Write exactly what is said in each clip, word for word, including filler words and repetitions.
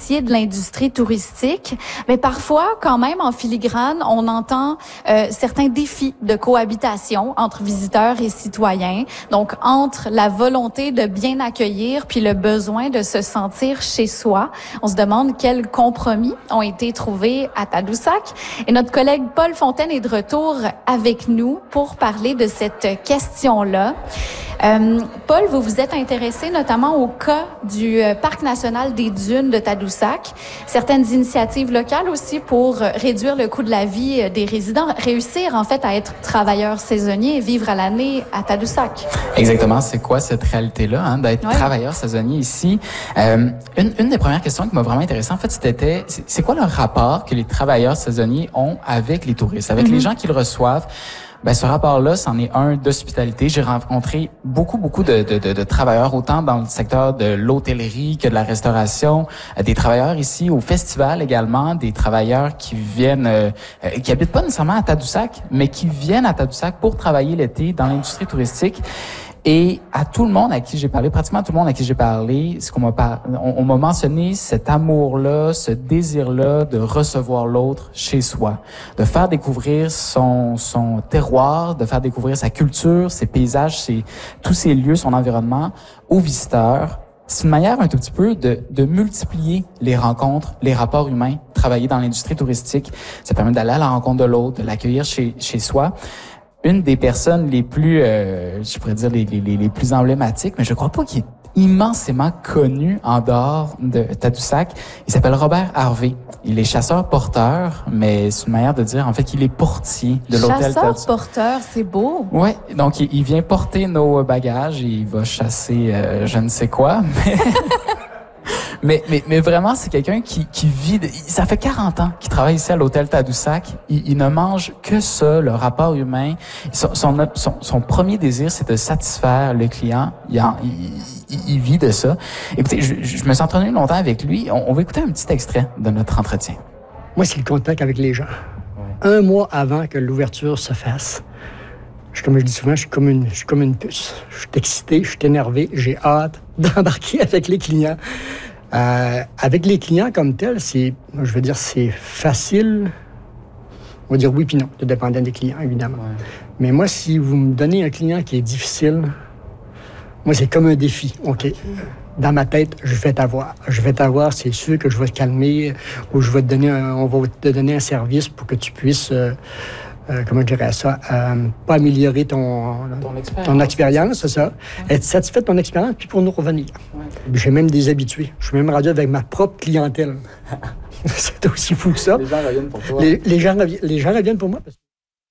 apprécié de l'industrie touristique, mais parfois, quand même, en filigrane, on entend euh, certains défis de cohabitation entre visiteurs et citoyens. Donc, entre la volonté de bien accueillir puis le besoin de se sentir chez soi, on se demande quels compromis ont été trouvés à Tadoussac. Et notre collègue Paul Fontaine est de retour avec nous pour parler de cette question-là. Euh, Paul, vous vous êtes intéressé notamment au cas du euh, Parc national des Dunes de Tadoussac. Certaines initiatives locales aussi pour euh, réduire le coût de la vie euh, des résidents, réussir en fait à être travailleurs saisonniers et vivre à l'année à Tadoussac. Exactement, c'est quoi cette réalité-là, hein, d'être ouais. travailleur saisonnier ici? Euh, une, une des premières questions qui m'a vraiment intéressée, en fait, c'était c'est, c'est quoi le rapport que les travailleurs saisonniers ont avec les touristes, avec mm-hmm. les gens qu'ils reçoivent? Ben, ce rapport-là, c'en est un d'hospitalité. J'ai rencontré beaucoup, beaucoup de, de, de, de travailleurs, autant dans le secteur de l'hôtellerie que de la restauration, euh, des travailleurs ici au festival également, des travailleurs qui viennent, euh, euh, qui habitent pas nécessairement à Tadoussac, mais qui viennent à Tadoussac pour travailler l'été dans l'industrie touristique. Et à tout le monde à qui j'ai parlé, pratiquement tout le monde à qui j'ai parlé, ce qu'on m'a par... on, on m'a mentionné cet amour-là, ce désir-là de recevoir l'autre chez soi, de faire découvrir son son terroir, de faire découvrir sa culture, ses paysages, ses, tous ses lieux, son environnement aux visiteurs. C'est une manière un tout petit peu de, de multiplier les rencontres, les rapports humains, travailler dans l'industrie touristique. Ça permet d'aller à la rencontre de l'autre, de l'accueillir chez chez soi. Une des personnes les plus, euh, je pourrais dire les, les, les plus emblématiques, mais je crois pas qu'il est immensément connu en dehors de Tadoussac. Il s'appelle Robert Harvey. Il est chasseur-porteur, mais c'est une manière de dire en fait qu'il est portier de l'hôtel Tadoussac. Chasseur-porteur, c'est beau. Ouais, donc il, il vient porter nos bagages et il va chasser euh, je ne sais quoi, mais Mais, mais, mais vraiment, c'est quelqu'un qui, qui vit... De, ça fait quarante ans qu'il travaille ici à l'hôtel Tadoussac. Il, il ne mange que ça, le rapport humain. Son, son, son, son premier désir, c'est de satisfaire le client. Il, en, il, il, il vit de ça. Écoutez, je, je me suis entretenu longtemps avec lui. On, on va écouter un petit extrait de notre entretien. Moi, c'est le contact avec les gens. Ouais. Un mois avant que l'ouverture se fasse, je, comme je dis souvent, je suis comme une, je suis comme une puce. Je suis excité, je suis énervé, j'ai hâte d'embarquer avec les clients. Euh, avec les clients comme tels, c'est, je veux dire, c'est facile. On va dire oui puis non, tout dépendant des clients, évidemment. Ouais. Mais moi, si vous me donnez un client qui est difficile, moi, c'est comme un défi. OK. Dans ma tête, je vais t'avoir. Je vais t'avoir, c'est sûr que je vais te calmer ou je vais te donner un, on va te donner un service pour que tu puisses, euh, euh, comment je dirais ça, euh, pas améliorer ton, ton expérience, ton expérience c'est ça. Ouais. Être satisfait de ton expérience, puis pour nous revenir. Ouais. J'ai même des habitués. Je suis même rendu avec ma propre clientèle. C'est aussi fou que ça. Les gens reviennent pour toi. Les, les, gens, reviennent, les gens reviennent pour moi. Parce que...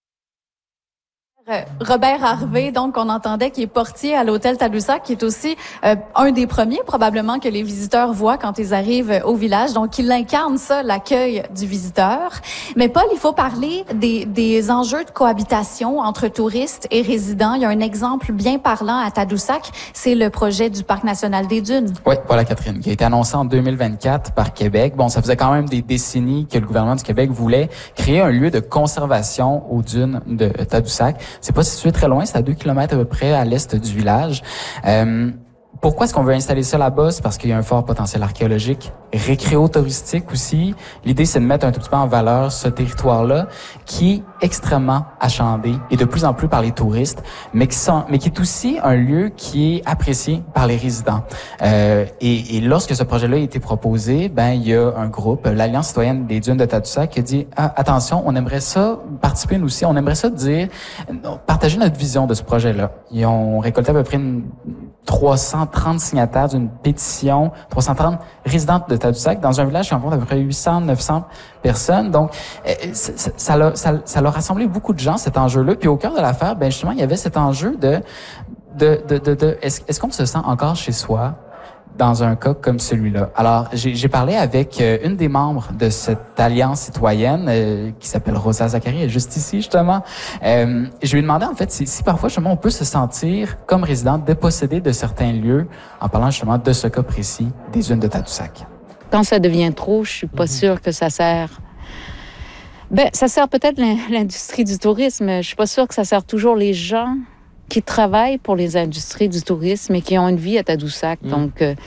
Robert Harvey, donc, on entendait, qui est portier à l'hôtel Tadoussac, qui est aussi euh, un des premiers, probablement, que les visiteurs voient quand ils arrivent au village. Donc, il incarne ça, l'accueil du visiteur. Mais Paul, il faut parler des, des enjeux de cohabitation entre touristes et résidents. Il y a un exemple bien parlant à Tadoussac, c'est le projet du Parc national des Dunes. Oui, voilà, Catherine, qui a été annoncé en deux mille vingt-quatre par Québec. Bon, ça faisait quand même des décennies que le gouvernement du Québec voulait créer un lieu de conservation aux dunes de Tadoussac. C'est pas situé très loin, c'est à deux kilomètres à peu près à l'est du village. Euh, Pourquoi est-ce qu'on veut installer ça là-bas? C'est parce qu'il y a un fort potentiel archéologique, récréo-touristique aussi. L'idée, c'est de mettre un tout petit peu en valeur ce territoire-là, qui est extrêmement achalandé et de plus en plus par les touristes, mais qui, sont, mais qui est aussi un lieu qui est apprécié par les résidents. Euh, et, et lorsque ce projet-là a été proposé, ben il y a un groupe, l'Alliance citoyenne des Dunes de Tadoussac, qui a dit ah, attention, on aimerait ça participer nous aussi, on aimerait ça dire, partager notre vision de ce projet-là. Ils ont récolté à peu près une trois cent trente signataires d'une pétition, trois cent trente résidents de Tadoussac, dans un village qui rencontre à peu près huit cents, neuf cents personnes. Donc, euh, ça, ça, l'a, ça, ça l'a rassemblé beaucoup de gens, cet enjeu-là. Puis au cœur de l'affaire, ben justement, il y avait cet enjeu de, de, de, de, de est-ce, est-ce qu'on se sent encore chez soi dans un cas comme celui-là? Alors, j'ai, j'ai parlé avec euh, une des membres de cette alliance citoyenne euh, qui s'appelle Rosa Zachary, elle est juste ici, justement. Euh, je lui ai demandé, en fait, si, si parfois, justement, on peut se sentir comme résident dépossédé de certains lieux en parlant, justement, de ce cas précis des Dunes de Tadoussac. Quand ça devient trop, je suis pas mm-hmm. sûre que ça sert... Ben, ça sert peut-être l'industrie du tourisme. Je suis pas sûre que ça sert toujours les gens qui travaillent pour les industries du tourisme et qui ont une vie à Tadoussac. Mm. Donc, euh,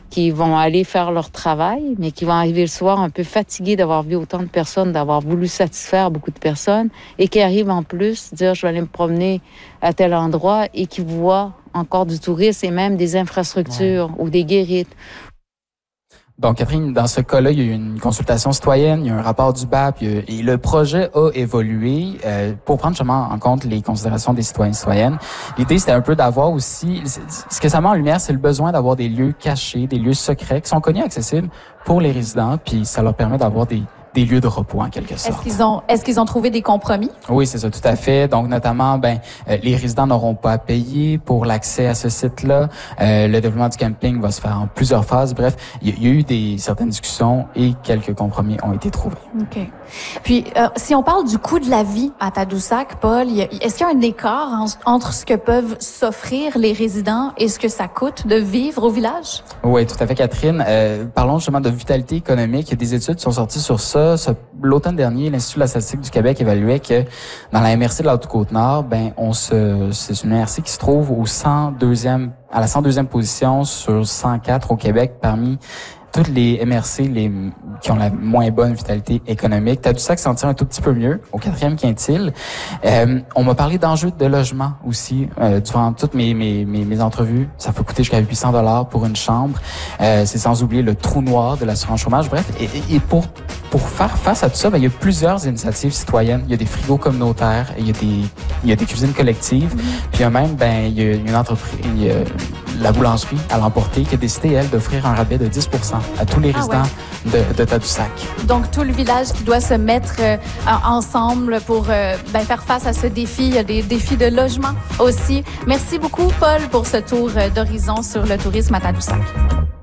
qui vont aller faire leur travail, mais qui vont arriver le soir un peu fatigués d'avoir vu autant de personnes, d'avoir voulu satisfaire beaucoup de personnes, et qui arrivent en plus dire je vais aller me promener à tel endroit et qui voient encore du tourisme et même des infrastructures ouais. ou des guérites. Donc, Catherine, dans ce cas-là, il y a eu une consultation citoyenne, il y a un rapport du B A P, il y a, et le projet a évolué euh, pour prendre justement en compte les considérations des citoyens et citoyennes. L'idée, c'était un peu d'avoir aussi... Ce que ça met en lumière, c'est le besoin d'avoir des lieux cachés, des lieux secrets qui sont connus et accessibles pour les résidents, puis ça leur permet d'avoir des... des lieux de repos en quelque sorte. Est-ce qu'ils ont, est-ce qu'ils ont trouvé des compromis? Oui, c'est ça, tout à fait. Donc, notamment, ben, euh, les résidents n'auront pas à payer pour l'accès à ce site-là. Euh, le développement du camping va se faire en plusieurs phases. Bref, il y, y a eu des certaines discussions et quelques compromis ont été trouvés. OK. Puis, euh, si on parle du coût de la vie à Tadoussac, Paul, y a, est-ce qu'il y a un écart en, entre ce que peuvent s'offrir les résidents et ce que ça coûte de vivre au village? Oui, tout à fait, Catherine. Euh, parlons justement de vitalité économique. Il y a des études qui sont sorties sur ça. L'automne dernier, l'Institut de la statistique du Québec évaluait que dans la M R C de la Haute-Côte-Nord, ben, on se, c'est une M R C qui se trouve au cent deuxième, à la cent deuxième position sur cent quatre au Québec parmi toutes les M R C les, qui ont la moins bonne vitalité économique. Tadoussac s'en tire un tout petit peu mieux, au quatrième quintile. Euh, on m'a parlé d'enjeux de logement aussi euh, durant toutes mes, mes, mes, mes entrevues. Ça peut coûter jusqu'à huit cents dollars pour une chambre. Euh, c'est sans oublier le trou noir de l'assurance chômage. Bref, et, et pour pour faire face à tout ça, ben, il y a plusieurs initiatives citoyennes. Il y a des frigos communautaires, il y a des il y a des cuisines collectives. Mm-hmm. Puis il y a même ben il y a une entreprise, il y a la boulangerie à l'emporter qui a décidé elle d'offrir un rabais de dix pour cent à tous les ah résidents ouais. de, de Tadoussac. Donc, tout le village qui doit se mettre euh, ensemble pour euh, ben, faire face à ce défi. Il y a des défis de logement aussi. Merci beaucoup, Paul, pour ce tour d'horizon sur le tourisme à Tadoussac.